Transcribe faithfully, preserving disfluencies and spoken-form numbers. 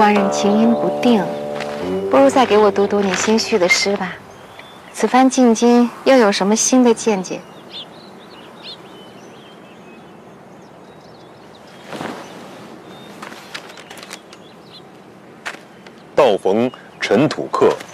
官人情阴不定，不如再给我读读你新续的诗吧。此番进京又有什么新的见解？ 道逢尘土客，